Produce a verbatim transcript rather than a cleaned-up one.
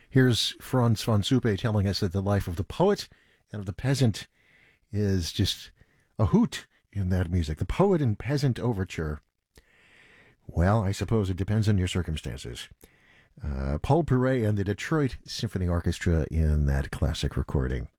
Here's Franz von Suppe telling us that the life of the poet and of the peasant is just a hoot in that music. The Poet and Peasant Overture. Well, I suppose it depends on your circumstances. Uh, Paul Bourret and the Detroit Symphony Orchestra in that classic recording.